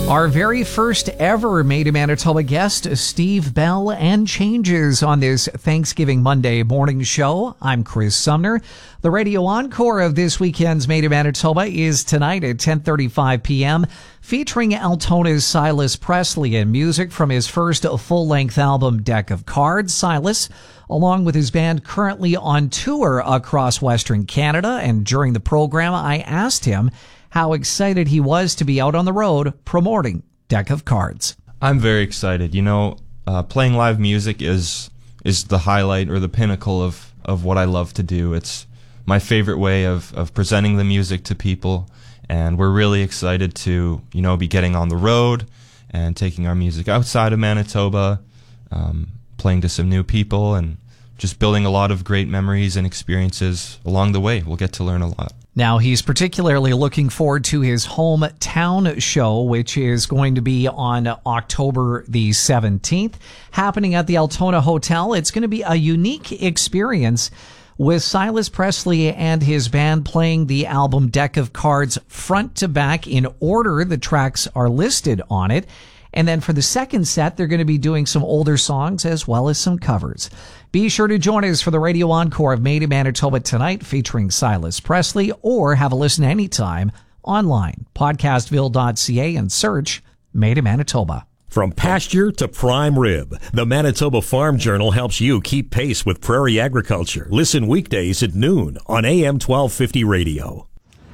Our very first ever Made in Manitoba guest, Steve Bell, and changes on this Thanksgiving Monday morning show. I'm Chris Sumner. The radio encore of this weekend's Made in Manitoba is tonight at 10:35 p.m., featuring Altona's Silas Presley and music from his first full-length album, Deck of Cards. Silas, along with his band, currently on tour across Western Canada, and during the program, I asked him how excited he was to be out on the road promoting Deck of Cards. I'm very excited. You know, playing live music is the highlight or the pinnacle of what I love to do. It's my favorite way of presenting the music to people, and we're really excited to, you know, be getting on the road and taking our music outside of Manitoba, playing to some new people, and just building a lot of great memories and experiences along the way. We'll get to learn a lot. Now, he's particularly looking forward to his hometown show, which is going to be on October the 17th, happening at the Altona Hotel. It's going to be a unique experience with Silas Presley and his band playing the album Deck of Cards front to back in order. The tracks are listed on it. And then for the second set, they're going to be doing some older songs as well as some covers. Be sure to join us for the radio encore of Made in Manitoba tonight, featuring Silas Presley, or have a listen anytime online, podcastville.ca, and search Made in Manitoba. From pasture to prime rib, the Manitoba Farm Journal helps you keep pace with prairie agriculture. Listen weekdays at noon on AM 1250 radio.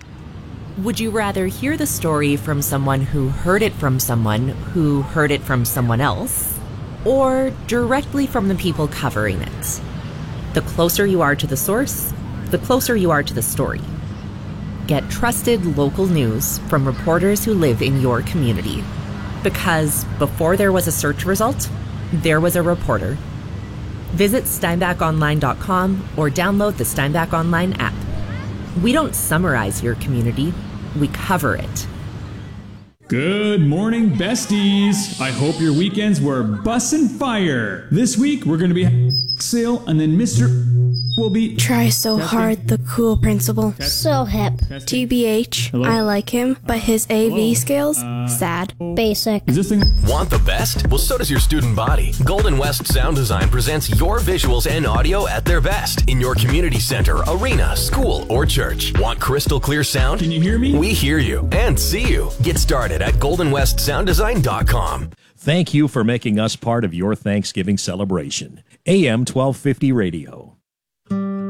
Would you rather hear the story from someone who heard it from someone who heard it from someone else, or directly from the people covering it? The closer you are to the source, the closer you are to the story. Get trusted local news from reporters who live in your community. Because before there was a search result, there was a reporter. Visit steinbachonline.com or download the Steinbach Online app. We don't summarize your community, we cover it. Good morning, besties. I hope your weekends were bussin' fire. This week, we're going to be sale, and then Mr. will be... Try so hard, the cool principal. So hip. TBH, Hello? I like him, but his AV skills, sad. Basic. Is this thing... Want the best? Well, so does your student body. Golden West Sound Design presents your visuals and audio at their best in your community center, arena, school, or church. Want crystal clear sound? Can you hear me? We hear you and see you. Get started at goldenwestsounddesign.com. Thank you for making us part of your Thanksgiving celebration. AM 1250 radio.